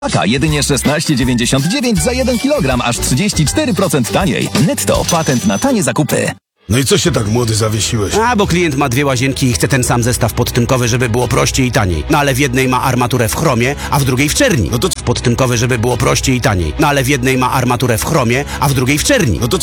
Paka jedynie 16,99 za 1 kg, aż 34% taniej. Netto, patent na tanie zakupy. No i co się tak młody zawiesiłeś? A, bo klient ma 2 łazienki i chce ten sam zestaw podtynkowy, żeby było prościej i taniej. No ale w jednej ma armaturę w chromie, a w drugiej w czerni. No to podtynkowy, żeby było prościej i taniej. No ale w jednej ma armaturę w chromie, a w drugiej w czerni. No to